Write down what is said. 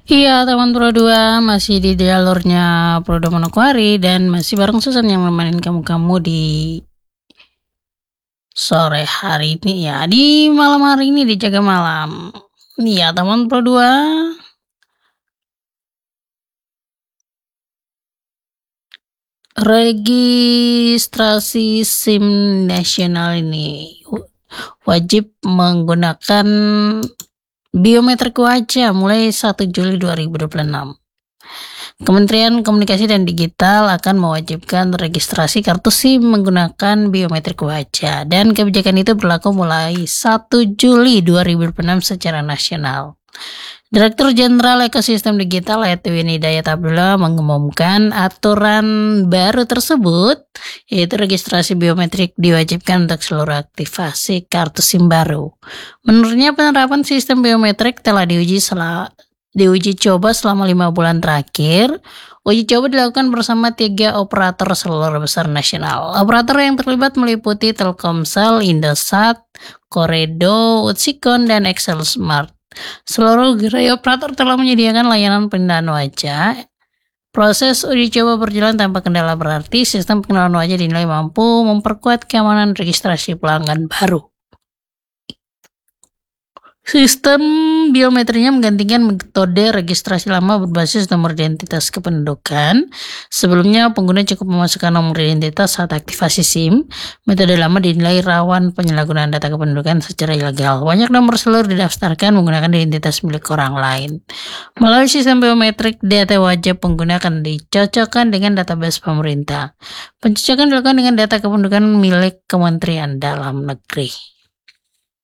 Iya, teman Pro 2 masih di jalurnya Prodo Manokwari dan masih bareng Susan yang nemenin kamu di sore hari ini ya. Di malam hari ini di Jaga Malam. Iya, teman Pro 2. Registrasi SIM nasional ini wajib menggunakan biometrik wajah mulai 1 Juli 2026. Kementerian Komunikasi dan Digital akan mewajibkan registrasi kartu SIM menggunakan biometrik wajah dan kebijakan itu berlaku mulai 1 Juli 2026 secara nasional. Direktur Jenderal Ekosistem Digital Edwin Hidayat Abdullah mengumumkan aturan baru tersebut, yaitu registrasi biometrik diwajibkan untuk seluruh aktivasi kartu SIM baru. Menurutnya penerapan sistem biometrik telah diuji coba selama 5 bulan terakhir. Uji coba dilakukan bersama 3 operator seluler besar nasional. Operator yang terlibat meliputi Telkomsel, Indosat, Koredo, Utsikon, dan Excel Smart. Seluruh gerai operator telah menyediakan layanan pengenalan wajah. Proses uji coba berjalan tanpa kendala berarti sistem pengenalan wajah dinilai mampu memperkuat keamanan registrasi pelanggan baru. Sistem biometrinya menggantikan metode registrasi lama berbasis nomor identitas kependudukan. Sebelumnya pengguna cukup memasukkan nomor identitas saat aktivasi SIM. Metode lama dinilai rawan penyalahgunaan data kependudukan secara ilegal. Banyak nomor seluler didaftarkan menggunakan identitas milik orang lain. Melalui sistem biometrik, data wajah pengguna akan dicocokkan dengan database pemerintah. Pencocokan dilakukan dengan data kependudukan milik Kementerian Dalam Negeri.